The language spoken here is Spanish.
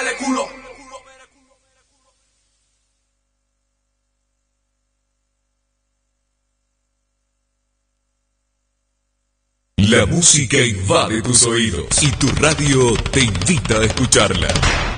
mere culo. La música invade tus oídos y tu radio te invita a escucharla.